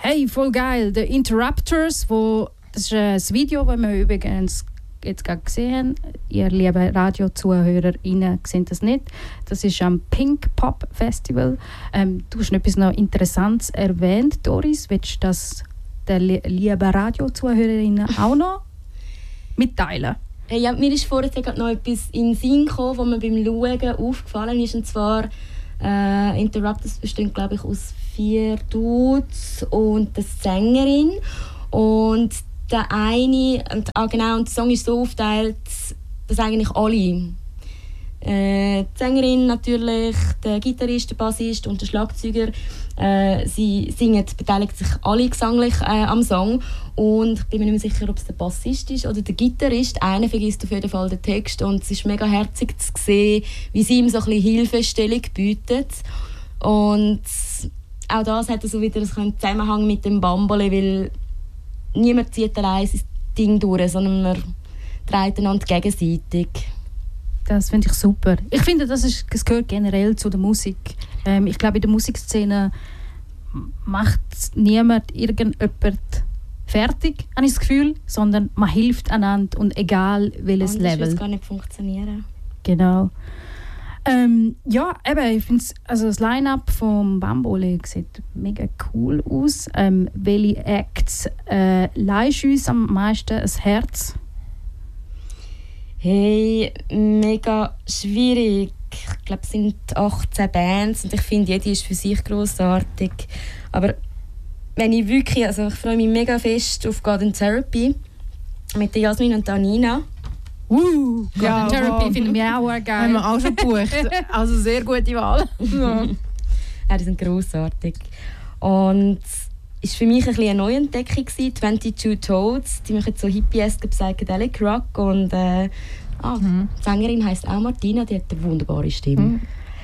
Hey, voll geil. The Interrupters, das ist ein Video, das wir übrigens jetzt gerade gesehen haben. Ihr lieben RadiozuhörerInnen sehen das nicht. Das ist am Pink Pop Festival. Du hast etwas noch Interessantes erwähnt, Doris. Willst du das den lieben RadiozuhörerInnen auch noch mitteilen? Ja, mir ist vorher noch etwas in den Sinn gekommen, was mir beim Schauen aufgefallen ist. Und zwar Interrupters bestehen, glaube ich, aus 4 Dudes und der Sängerin. Und der eine, und der Song ist so aufgeteilt, dass eigentlich alle, die Sängerin natürlich, der Gitarrist, der Bassist und der Schlagzeuger, sie beteiligen sich alle gesanglich am Song. Und ich bin mir nicht mehr sicher, ob es der Bassist ist oder der Gitarrist. Einer vergisst auf jeden Fall den Text und es ist mega herzig zu sehen, wie sie ihm so ein bisschen Hilfestellung bietet. Und auch das hat so wieder einen Zusammenhang mit dem Bambole, weil niemand zieht allein sein Ding durch, sondern man trägt einander gegenseitig. Das finde ich super. Ich finde, das gehört generell zu der Musik. Ich glaube, in der Musikszene macht niemand irgendjemand fertig, habe ich das Gefühl, sondern man hilft einander und egal welches Level. Anders würde es gar nicht funktionieren. Genau. Ja, eben, ich finde das Line-Up vom Bambole sieht mega cool aus. Welche Acts leihst du uns am meisten ans Herz? Hey, mega schwierig. Ich glaube, es sind 18 Bands und ich finde, jede ist für sich grossartig. Aber wenn ich wirklich, ich freue mich mega fest auf Garden Therapy mit der Jasmin und der Nina. Garden Therapy finden wir auch geil. Haben wir auch schon gebucht. Also sehr gute Wahl. Ja, die sind grossartig. Und es war für mich ein bisschen eine Neuentdeckung, 22 Toads. Die machen so hippieske Psychedelic Rock. Und die Sängerin heisst auch Martina, die hat eine wunderbare Stimme.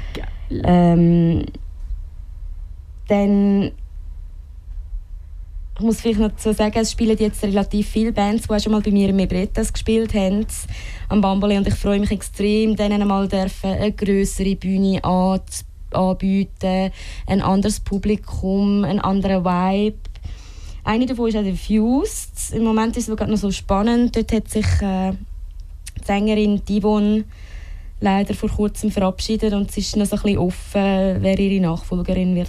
Dann ich muss vielleicht noch dazu sagen, es spielen jetzt relativ viele Bands, die auch schon mal bei mir im Ebretas gespielt haben, am Bambole. Und ich freue mich extrem, denen einmal eine grössere Bühne anbieten, ein anderes Publikum, einen anderen Vibe. Eine davon ist auch der Fused. Im Moment ist es gerade noch so spannend. Dort hat sich die Sängerin Divon leider vor kurzem verabschiedet und es ist noch so ein bisschen offen, wer ihre Nachfolgerin wird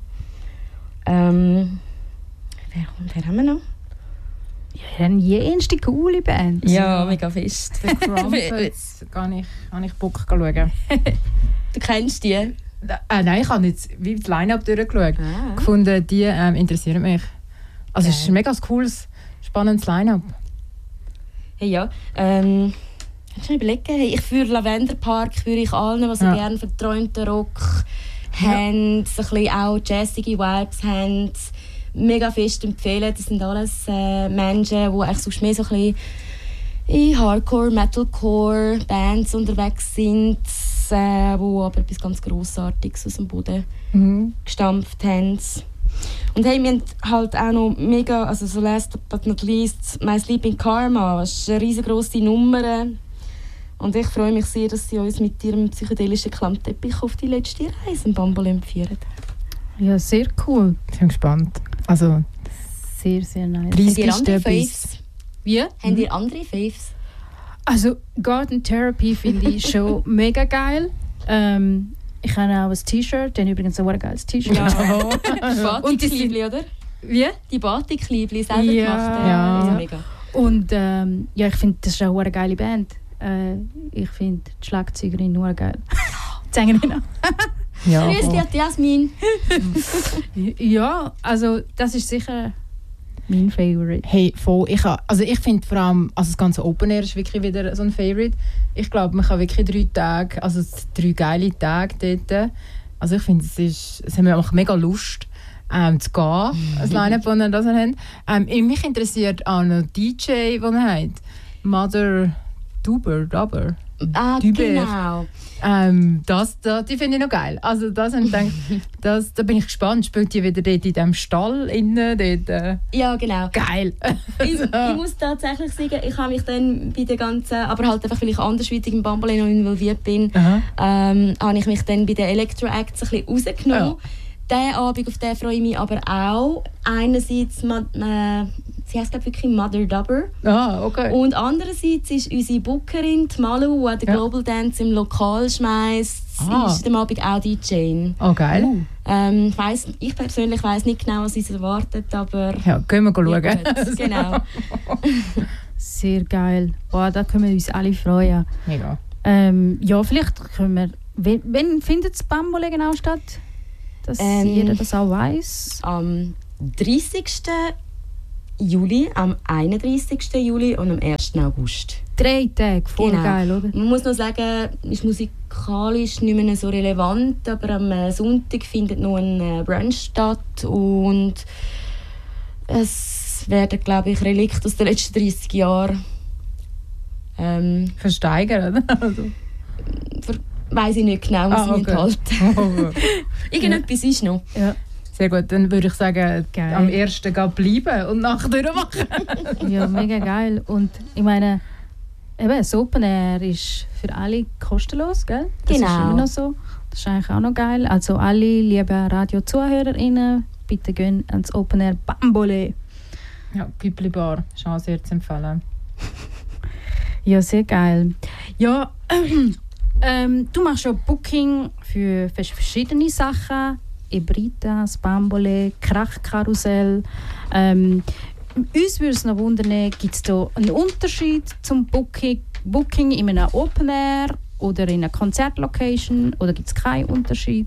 sein. Wer haben wir noch? Ja, wir haben jenste coole Bands. Ja, mega fest. Der Crumpets kann ich Bock schauen. Du kennst die? Nein, ich habe jetzt wie das Line-Up durchgeschaut. Gefunden, die interessieren mich. Also es ist ein mega cooles, spannendes Line-Up. Hey, ja. Ich überlegen, hey, ich für Lavenderpark führe ich allen, die so gerne verträumten Rock haben, so ein bisschen auch jazzige Vibes haben, mega fest empfehlen. Das sind alles Menschen, die eigentlich sonst mehr so ein bisschen in Hardcore, Metalcore Bands unterwegs sind, die aber etwas ganz Grossartiges aus dem Boden gestampft haben. Und hey, wir haben halt auch noch mega, also so last but not least, My Sleeping Karma, das ist eine riesengroße Nummer. Und ich freue mich sehr, dass sie uns mit ihrem psychedelischen Klammteppich auf die letzte Reise im Bambole führen. Ja, sehr cool. Ich bin gespannt. Also, sehr, sehr nice. 30. Habt ihr andere Faves? Wie? Habt ihr andere Faves? Also, Garden Therapy finde ich schon mega geil. Ich habe auch ein T-Shirt, dann übrigens ein geiles T-Shirt. Ja. Batik-Liebli, oder? Wie? Die Batik-Liebli selber gemacht. Ja. Mega. Und ja, ich finde, das ist auch eine geile Band. Ich finde die Schlagzeugerin nur geil. Die Sängerin auch. Ja, Grüß dich, Jasmin. Ja, also das ist sicher mein Favorite. Hey, voll. Ich finde vor allem, das ganze Open Air ist wirklich wieder so ein Favorite. Ich glaube, man kann wirklich 3 Tage, also 3 geile Tage dort. Also ich finde, es haben wir einfach mega Lust zu gehen, als Line-Up, das wir das haben. Mich interessiert auch noch DJ, den er hat. Mother Duber. Genau. Die finde ich noch geil. Also das habe ich gedacht, da bin ich gespannt. Spielt die wieder dort in diesem Stall innen? Dort, Ja, genau. Geil. Ich muss tatsächlich sagen, ich habe mich dann bei der ganzen, aber halt einfach, weil ich andersweitig im Bambole noch involviert bin, habe ich mich dann bei den Electro-Acts ein bisschen rausgenommen. diesen Abend, auf den freue ich mich aber auch. Einerseits, sie heisst glaube wirklich Mother Dubber. Ah, okay. Und andererseits ist unsere Bookerin, die Malu, die den Global Dance im Lokal schmeißt, ist am Abend auch DJ. Oh, geil. Ich persönlich weiss nicht genau, was uns erwartet, aber... Ja, gehen wir schauen. Gut, genau. Sehr geil. Boah, da können wir uns alle freuen. Mega. Ja, vielleicht können wir... Wann findet das Bambole genau statt? Dass jeder das auch weiss. Am 30. Juli, am 31. Juli und am 1. August. 3 Tage, voll Genau. geil, oder? Man muss noch sagen, ist musikalisch nicht mehr so relevant, aber am Sonntag findet noch ein Brunch statt und es werden, glaube ich, Relikte aus den letzten 30 Jahren Versteigern, oder? Also. Weiss ich nicht genau, was sie enthalten. Irgendetwas ist noch. Ja. Sehr gut, dann würde ich sagen, Geil. am 1. bleiben und nachher machen. Ja, mega geil. Und ich meine, eben, das Open Air ist für alle kostenlos, gell? Das Genau. ist immer noch so. Das ist eigentlich auch noch geil. Also alle lieben Radio-ZuhörerInnen, bitte gehen ans Open Air Bambole. Ja, Güppli Bar, ist auch sehr zu empfehlen. Ja, sehr geil. Ja, du machst ja Booking für verschiedene Sachen. Ebritas, Bambole, Krachkarussell. Uns würde es noch wundern, gibt es da einen Unterschied zum Booking in einem Open Air oder in einer Konzertlocation? Oder gibt es keinen Unterschied?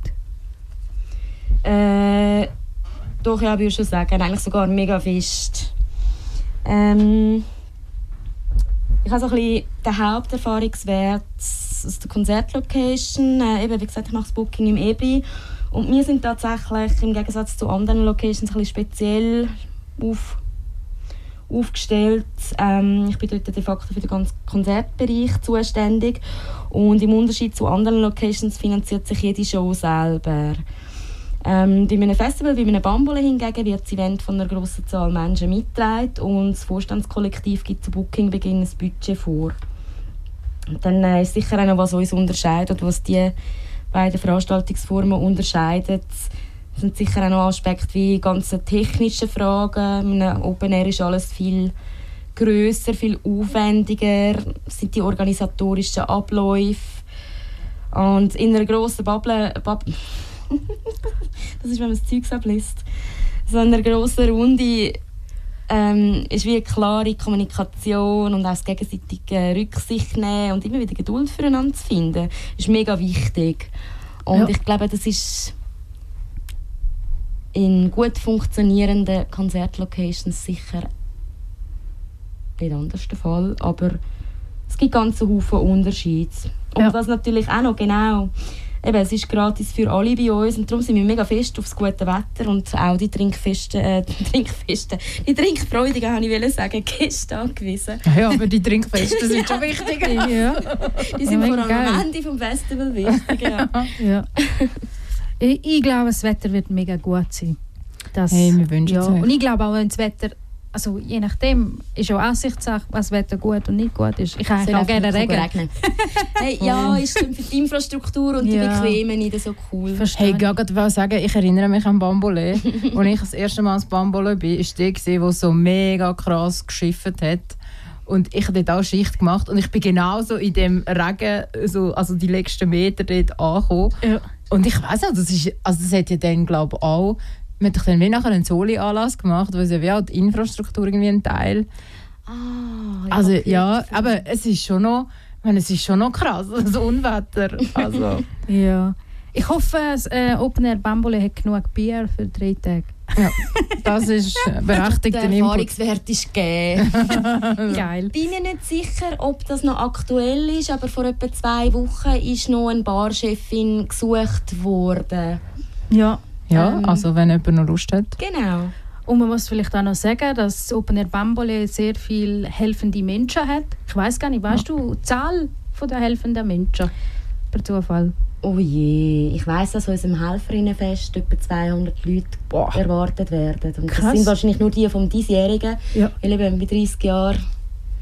Doch, ja, würde ich schon sagen. Eigentlich sogar mega fest. Ich habe so ein bisschen den Haupterfahrungswert aus der Konzertlocation. Eben, wie gesagt, ich mache das Booking im Ebri. Und wir sind tatsächlich im Gegensatz zu anderen Locations ein bisschen speziell aufgestellt. Ich bin dort de facto für den ganzen Konzertbereich zuständig. Und im Unterschied zu anderen Locations finanziert sich jede Show selber. Bei einem Festival, wie einem Bambole hingegen, wird das Event von einer grossen Zahl Menschen mitgetragen und das Vorstandskollektiv gibt zu Bookingbeginn ein Budget vor. Und dann ist sicher auch noch, was uns unterscheidet, was die beiden Veranstaltungsformen unterscheidet. Es sind sicher auch noch Aspekte wie ganze technische Fragen. In einem Open Air ist alles viel grösser, viel aufwendiger, sind die organisatorischen Abläufe. Und in einer grossen Bubble das ist, wenn man das Zeug abliest. So in einer grossen Runde ist wie eine klare Kommunikation und auch das gegenseitige Rücksicht nehmen und immer wieder Geduld füreinander zu finden, ist mega wichtig. Und ich glaube, das ist in gut funktionierenden Konzertlocations sicher nicht anders der Fall, aber es gibt ganz einen Haufen Unterschiede. Und das natürlich auch noch genau. Eben, es ist gratis für alle bei uns und darum sind wir mega fest auf das gute Wetter und auch die Trinkfreudigen, wollte ich sagen, Gäste angewiesen. Ja, aber die Trinkfeste sind schon wichtig. Ja. Die sind vor allem geil. am Ende des Festivals wichtig. Ja. Ja. Ich glaube, das Wetter wird mega gut sein. Hey, wir wünschen es euch. Und ich glaube auch, wenn das Wetter, also je nachdem, ist auch Ansichtssache, was das Wetter gut und nicht gut ist. Ich kann auch gerne regnen. Hey, ja, ist für die Infrastruktur und die Bequemen nicht so cool. Hey, ich wollte sagen, ich erinnere mich an Bambole. Als ich das erste Mal ans Bambole bin, war der so mega krass geschifft hat. Und ich habe dort auch Schicht gemacht und ich bin genauso in dem Regen, also die letzten Meter dort angekommen. Ja. Und ich weiss auch, das hat ja dann, glaube ich, auch, man hat dann wie nachher einen Soli-Anlass gemacht, weil es ja wie auch die Infrastruktur irgendwie ein Teil. Also ja, aber es ist schon noch, krass, das Unwetter. Also. Ja. Ich hoffe, das Open Air Bambole hat genug Bier für 3 Tage. Ja, das ist berechtigt. Der Erfahrungswert ist gegeben. Geil. Ich bin mir nicht sicher, ob das noch aktuell ist, aber vor etwa 2 Wochen ist noch eine Barchefin gesucht worden. Ja. Ja, also wenn jemand noch Lust hat. Genau. Und man muss vielleicht auch noch sagen, dass das Open Air Bambole sehr viele helfende Menschen hat. Ich weiss gar nicht, weißt du die Zahl der helfenden Menschen per Zufall? Oh je, ich weiss, dass aus unserem Helferinnenfest etwa 200 Leute erwartet werden. Und das sind wahrscheinlich nur die vom Diesjährigen. Ja. Weil eben bei 30 Jahren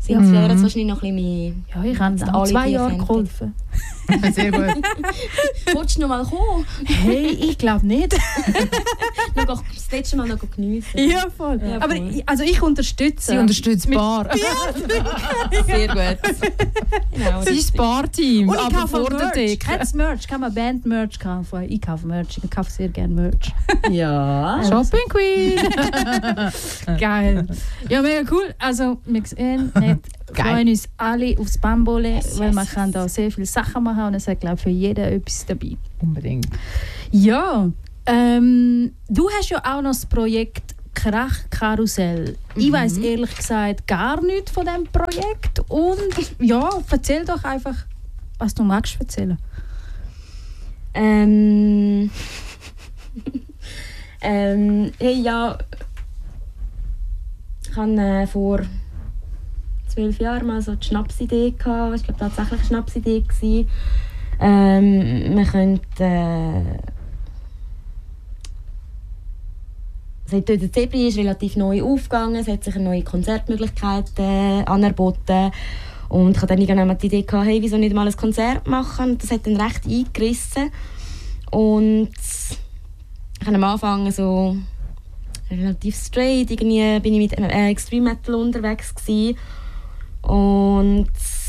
Sonst wäre es wahrscheinlich noch ein bisschen mehr. Ja, ich habe auch 2 Jahre geholfen. Sehr gut. Willst du noch mal kommen? Hey, ich glaube nicht. Das letzte Mal noch geniessen. Ja, voll. Ja, Aber voll. also ich unterstütze. Sie unterstützt Bar. Sehr gut. Genau, Sie ist das Bar-Team, Und ich aber kaufe vor der Merch. Theke. Hat's Merch? Kann man Band-Merch kaufen? Ich kaufe Merch. Ich kaufe sehr gerne Merch. Ja. Shopping Queen. Geil. Ja, mega cool. Also, wir sehen, wir freuen uns alle aufs Bambole, weil man kann da sehr viele Sachen machen und es hat, glaube ich, für jeden etwas dabei. Unbedingt. Ja, du hast ja auch noch das Projekt Krach-Karussell. Ich weiss ehrlich gesagt gar nichts von diesem Projekt. Und ja, erzähl doch einfach, was du magst erzählen. Hey, ja. Ich hatte vor 12 Jahren mal so die Schnapsidee gehabt. Ich glaube tatsächlich eine Schnapsidee gewesen. Wir könnten der Zebri ist relativ neu aufgegangen, es hat sich eine neue Konzertmöglichkeit anerboten. Und ich hatte dann irgendwann die Idee gehabt, hey, wieso nicht mal ein Konzert machen? Und das hat dann recht eingerissen. Und ich habe am Anfang so relativ straight, irgendwie bin ich mit Extreme Metal unterwegs gewesen. Und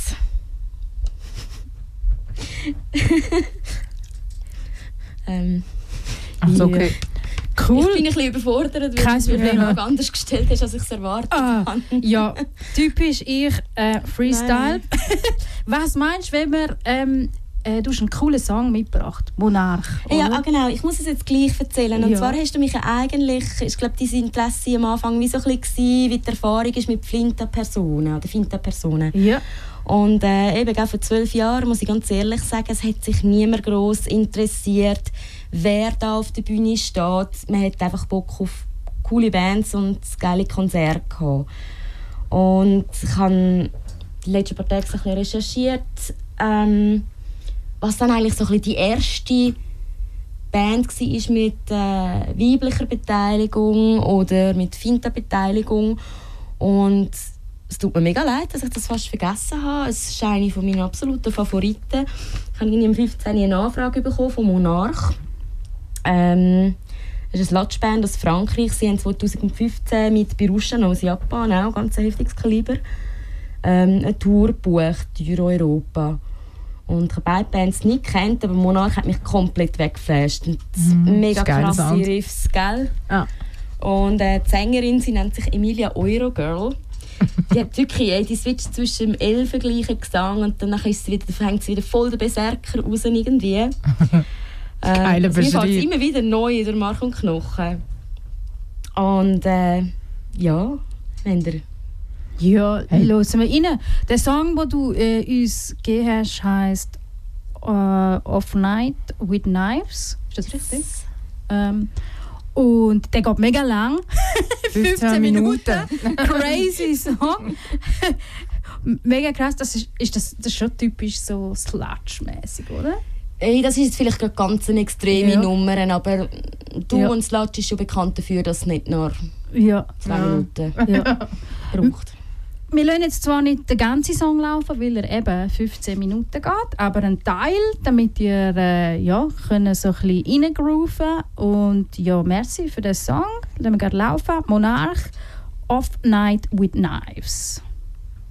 Also okay. Cool. Ich bin ein bisschen überfordert, weil Kein du mir die Problem. Frage anders gestellt hast, als ich es erwartet habe. Ja, typisch ich, Freestyle. Was meinst du, wenn wir... du hast einen coolen Song mitgebracht, Monarch. Ja, genau. Ich muss es jetzt gleich erzählen. Und Ja. zwar hast du mich ja eigentlich, ich glaube, dein Interesse am Anfang wie so ein bisschen wie die Erfahrung ist mit Flinta-Personen oder Finta-Personen. Ja. Und eben auch vor 12 Jahren, muss ich ganz ehrlich sagen, es hat sich niemand gross interessiert, wer da auf der Bühne steht. Man hat einfach Bock auf coole Bands und geile Konzerte gehabt. Und ich habe die letzten paar Tage so ein bisschen recherchiert, was dann eigentlich so ein bisschen die erste Band war mit weiblicher Beteiligung oder mit Finta-Beteiligung. Und es tut mir mega leid, dass ich das fast vergessen habe. Es ist eine meiner absoluten Favoriten. Ich habe im 15. eine Anfrage bekommen von Monarch. Es ist eine Latschband aus Frankreich. Sie haben 2015 mit Birushan aus Japan, auch ganz ein heftiges Kaliber, eine Tour gebucht durch Europa. Und ich habe beide Bands nicht gekannt, aber Monarch hat mich komplett weggeflasht. Mega krasse Riffs, gell? Ah. Und die Sängerin, sie nennt sich Emilia Eurogirl. Die hat wirklich die Switch zwischen dem elfengleichen Gesang und dann fängt sie wieder voll der Berserker raus irgendwie. Geile mir fällt Beschreibung. immer wieder neu in der Mark und Knochen. Und ja, wenn ihr... Ja, hören wir rein. Der Song, den du uns gegeben hast, heisst «Off Night with Knives». Ist das richtig? Und der geht mega lang. 15 Minuten. Crazy Song. Mega krass. Das ist schon typisch so Sludge-mäßig, oder? Ey, das ist jetzt vielleicht gerade ganz eine extreme Ja. Nummer, aber du Ja. und Sludge ist schon bekannt dafür, dass es nicht nur Ja. 2 Minuten Ja. braucht. Wir lassen jetzt zwar nicht den ganzen Song laufen, weil er eben 15 Minuten geht, aber ein Teil, damit ihr können so ein bisschen reingrooven. Und ja, merci für den Song. Lassen wir gerade laufen. Monarch, «Off Night with Knives».